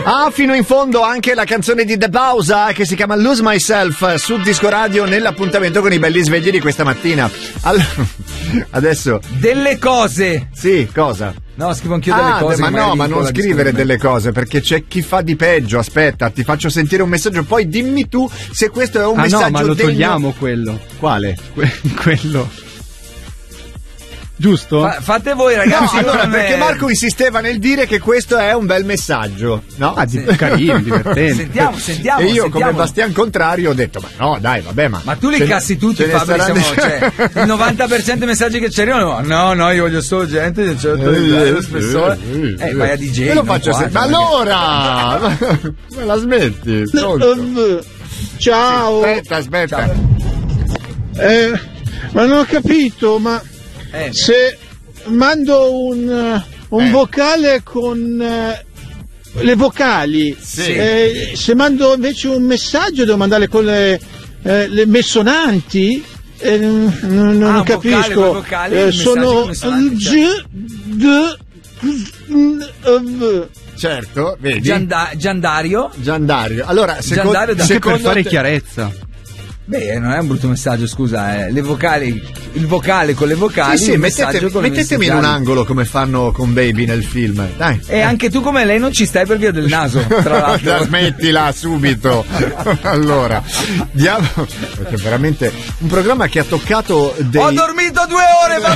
Fino in fondo anche la canzone di The Bausa che si chiama Lose Myself su Disco Radio nell'appuntamento con i belli svegli di questa mattina. Adesso delle cose. Sì, cosa? No, scrivo anch'io delle cose. Ma no, ma non scrivere delle cose, perché c'è chi fa di peggio. Aspetta, ti faccio sentire un messaggio, poi dimmi tu se questo è un messaggio. No, ma lo degno... togliamo quello. Quale? Quello. Giusto? Fate voi, ragazzi. No, allora, perché Marco insisteva nel dire che questo è un bel messaggio, no? Carino, divertente. Sentiamo. E io, come Bastian Contrario, ho detto: ma no, dai, vabbè, ma tu li cassi tutti, Fabio. Cioè, il 90% dei messaggi che ci arrivano, no, io voglio solo gente di un certo livello, spessore. Vai a DJ. Io lo faccio sempre. Ma allora, me la smetti? Ciao. Aspetta. Ciao. Ma non ho capito, ma se mando un vocale con le vocali, se mando invece un messaggio devo mandare con le messonanti, non capisco. Vocale, sono certo, vedi? Giandario. Allora, per fare chiarezza. Beh, non è un brutto messaggio, scusa, le vocali, il vocale con le vocali. Sì, mettetemi in un angolo come fanno con Baby nel film, dai. E anche tu come lei non ci stai per via del naso, tra l'altro. Smettila subito. Allora, diamo, perché veramente un programma che ha toccato Ho dormito 2 ore, va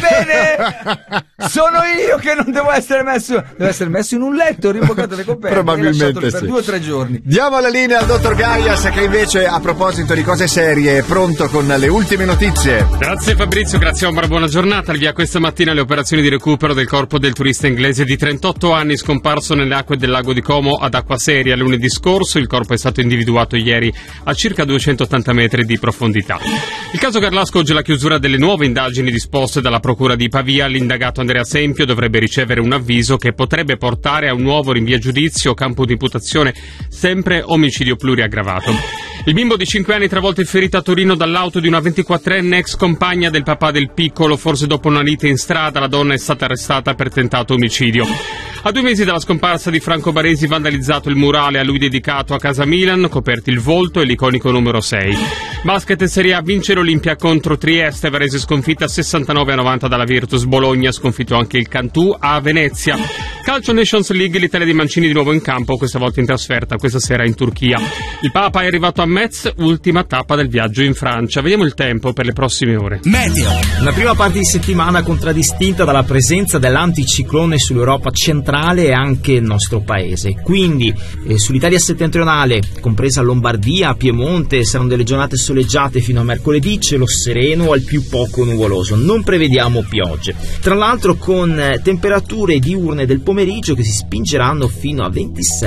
bene. Sono io che non devo essere messo in un letto, rimboccato le coperte. Probabilmente per 2 o 3 giorni. Diamo la linea al dottor Gaias, che invece, a proposito di cose serie, è pronto con le ultime notizie. Grazie Fabrizio, grazie Omar, buona giornata. Al via questa mattina le operazioni di recupero del corpo del turista inglese di 38 anni scomparso nelle acque del lago di Como ad acqua seria lunedì scorso. Il corpo è stato individuato ieri a circa 280 metri di profondità. Il caso Garlasco oggi è la chiusura delle nuove indagini disposte dalla procura di Pavia. L'indagato Andrea Sempio dovrebbe ricevere un avviso che potrebbe portare a un nuovo rinvio a giudizio, campo di imputazione sempre omicidio pluriaggravato. Il bimbo di 5 anni travolto in ferita a Torino dall'auto di una 24enne ex compagna del papà del piccolo. Forse dopo una lite in strada la donna è stata arrestata per tentato omicidio. A 2 mesi dalla scomparsa di Franco Baresi, vandalizzato il murale a lui dedicato a casa Milan, coperti il volto e l'iconico numero 6. Basket Serie A, vince l'Olimpia contro Trieste, Varese sconfitta 69-90 dalla Virtus. Bologna sconfitto anche il Cantù a Venezia. Calcio Nations League, l'Italia di Mancini di nuovo in campo, questa volta in trasferta, questa sera in Turchia. Il Papa è arrivato a Metz, ultima tappa del viaggio in Francia. Vediamo il tempo per le prossime ore. Meteo. Una prima parte di settimana contraddistinta dalla presenza dell'anticiclone sull'Europa centrale e anche il nostro paese. Quindi sull'Italia settentrionale, compresa Lombardia, Piemonte, saranno delle giornate soleggiate fino a mercoledì, cielo sereno al più poco nuvoloso. Non prevediamo piogge. Tra l'altro con temperature diurne del pomeriggio che si spingeranno fino a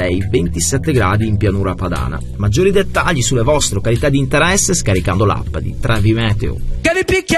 26-27 gradi in pianura padana. Maggiori dettagli sulle vostre località di interesse scaricando l'app di Travi Meteo.